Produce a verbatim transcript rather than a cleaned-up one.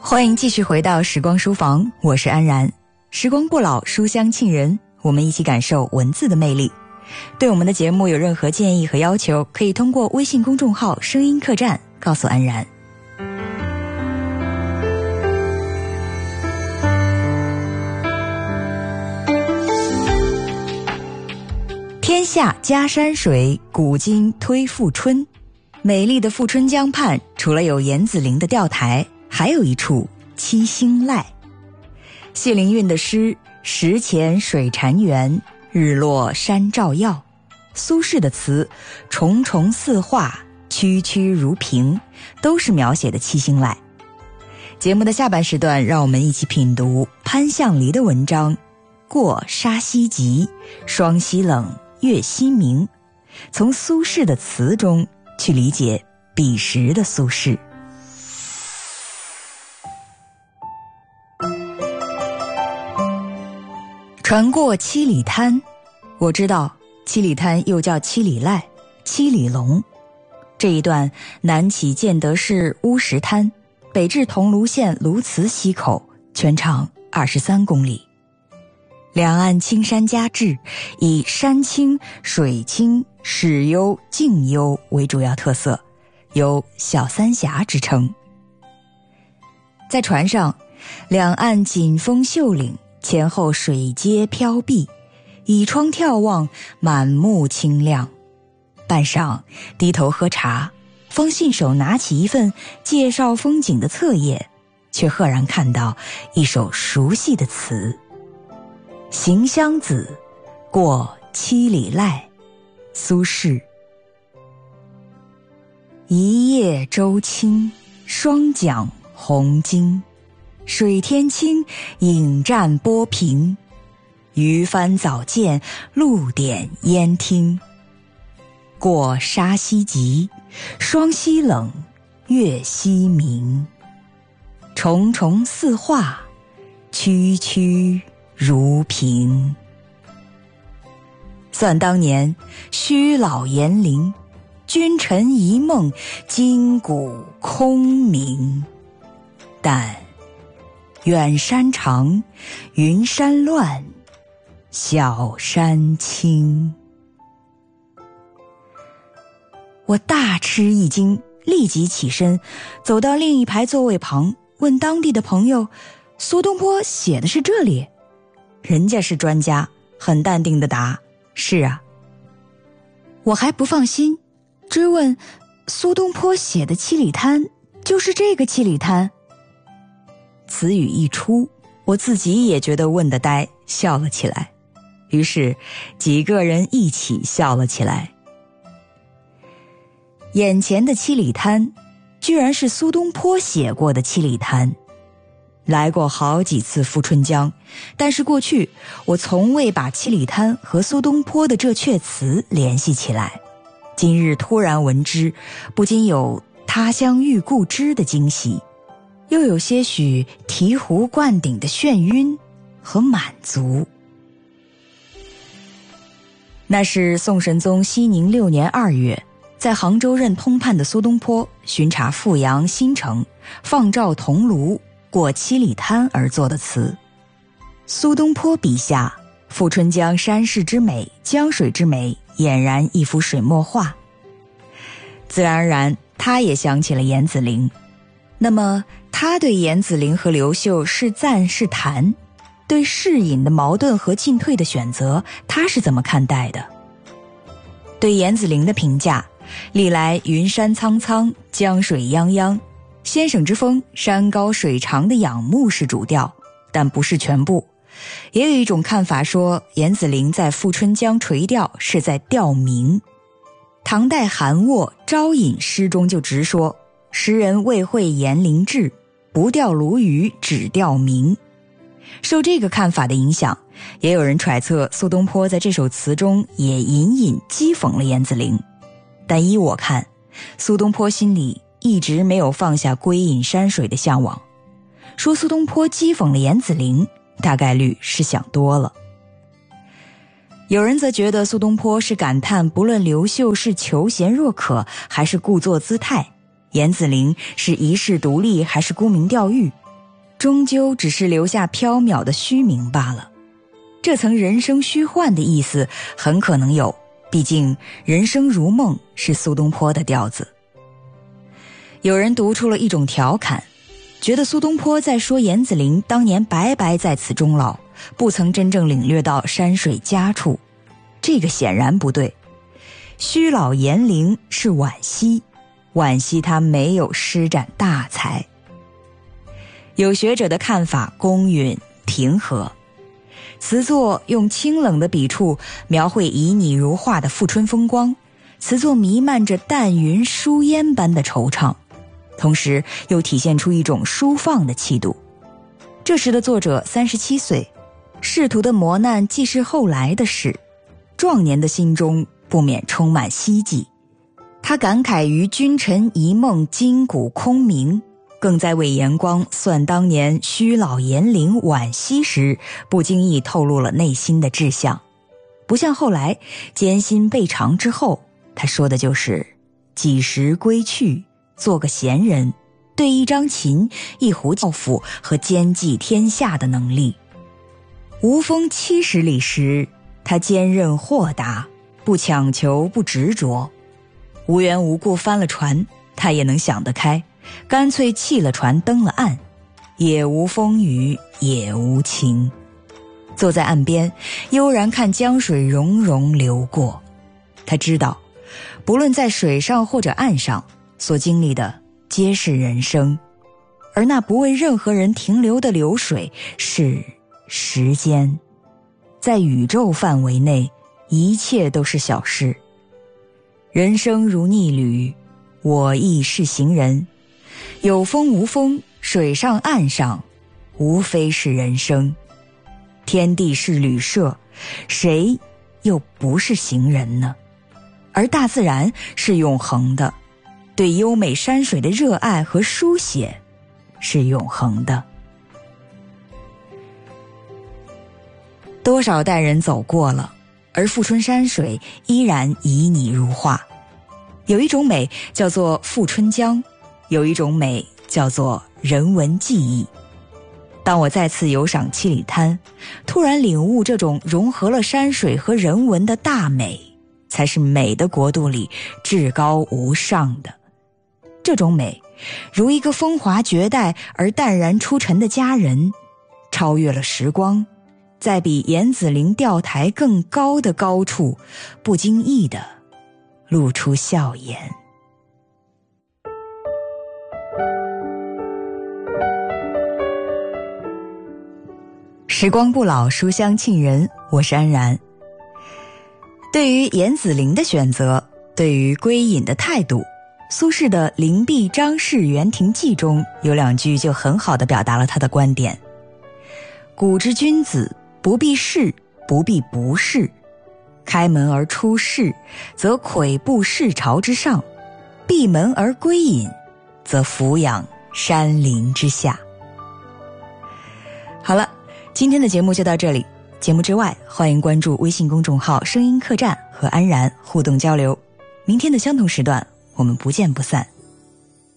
欢迎继续回到时光书房，我是安然。时光不老，书香沁人，我们一起感受文字的魅力。对我们的节目有任何建议和要求，可以通过微信公众号声音客栈告诉安然。天下嘉山水，古今推富春。美丽的富春江畔，除了有严子陵的钓台，还有一处七星濑。谢灵运的诗石前水潺湲，日落山照耀，苏轼的词重重似画，区区如屏，都是描写的七星濑。节目的下半时段，让我们一起品读潘向黎的文章《过沙溪集，霜溪冷，月溪明》，从苏轼的词中去理解彼时的苏轼。船过七里滩，我知道七里滩又叫七里濑、七里龙。这一段南起建德市乌石滩，北至桐庐县鸬祠溪口，全长二十三公里。两岸青山夹峙，以山清、水清、水幽、静幽为主要特色，有小三峡之称。在船上，两岸锦峰秀岭，前后水阶飘碧，倚窗眺望，满目清亮。半晌低头喝茶，方信手拿起一份介绍风景的册页，却赫然看到一首熟悉的词：行香子，过七里濑。苏轼。一叶舟轻，双桨红巾，水天清，影战波平。渔帆早见，露点烟听。过沙溪集，霜溪冷，月溪明。重重似画，区区如屏。算当年虚老严陵，君臣一梦，今古空明。但远山长，云山乱，小山青。我大吃一惊，立即起身，走到另一排座位旁，问当地的朋友：苏东坡写的是这里？人家是专家，很淡定地答：是啊。我还不放心，追问：苏东坡写的七里滩就是这个七里滩？此语一出，我自己也觉得问得呆，笑了起来。于是几个人一起笑了起来。眼前的七里滩居然是苏东坡写过的七里滩。来过好几次富春江，但是过去我从未把七里滩和苏东坡的这阙词联系起来。今日突然闻之，不禁有他乡遇故知的惊喜，又有些许醍醐灌顶的眩晕和满足。那是宋神宗熙宁六年二月，在杭州任通判的苏东坡巡查富阳、新城，放照桐庐，过七里滩而作的词。苏东坡笔下，富春江山势之美，江水之美，俨然一幅水墨画。自然而然，他也想起了严子陵。那么他对严子陵和刘秀是赞是弹？对士隐的矛盾和进退的选择，他是怎么看待的？对严子陵的评价，历来云山苍苍，江水泱泱，先生之风，山高水长的仰慕是主调，但不是全部。也有一种看法说，严子陵在富春江垂钓是在钓明。唐代韩沃《招引》诗中就直说：时人未会严陵志，不钓鲈鱼，只钓明。受这个看法的影响，也有人揣测苏东坡在这首词中也隐隐讥讽了严子陵。但依我看，苏东坡心里一直没有放下归隐山水的向往。说苏东坡讥讽了严子陵，大概率是想多了。有人则觉得苏东坡是感叹不论刘秀是求贤若渴还是故作姿态，严子陵是遗世独立还是沽名钓誉， 终究只是留下缥缈的虚名罢了。这层人生虚幻的意思很可能有，毕竟人生如梦是苏东坡的调子。有人读出了一种调侃，觉得苏东坡在说严子陵当年白白在此终老，不曾真正领略到山水佳处。这个显然不对。虚老严陵是惋惜，惋惜他没有施展大才。有学者的看法公允平和，词作用清冷的笔触描绘旖旎如画的富春风光，词作弥漫着淡云疏烟般的惆怅，同时又体现出一种舒放的气度。这时的作者三十七岁，仕途的磨难既是后来的事，壮年的心中不免充满希冀。他感慨于君臣一梦今古空明，更在为严光算当年虚老严陵惋惜时，不经意透露了内心的志向。不像后来艰辛备尝之后，他说的就是几时归去，做个闲人，对一张琴、一壶教辅和兼济天下的能力。吴风七十里时，他坚韧豁达，不强求不执着。无缘无故翻了船，他也能想得开，干脆弃了船登了岸，也无风雨也无晴。坐在岸边悠然看江水溶溶流过，他知道不论在水上或者岸上，所经历的皆是人生，而那不为任何人停留的流水是时间。在宇宙范围内，一切都是小事。人生如逆旅，我亦是行人，有风无风，水上岸上，无非是人生。天地是旅社，谁又不是行人呢？而大自然是永恒的，对优美山水的热爱和书写是永恒的。多少代人走过了，而富春山水依然旖旎如画。有一种美叫做富春江，有一种美叫做人文记忆。当我再次游赏七里滩，突然领悟这种融合了山水和人文的大美，才是美的国度里至高无上的。这种美，如一个风华绝代而淡然出尘的佳人，超越了时光，在比严子陵钓台更高的高处，不经意地露出笑颜。时光不老，书香沁人，我是安然。对于严子陵的选择，对于归隐的态度，苏轼的《灵璧张氏园亭记》中有两句就很好地表达了他的观点。古之君子，不必仕，不必不仕。开门而出仕，则跬步市朝之上；闭门而归隐，则俯仰山林之下。好了，今天的节目就到这里。节目之外，欢迎关注微信公众号声音客栈和安然互动交流。明天的相同时段，我们不见不散。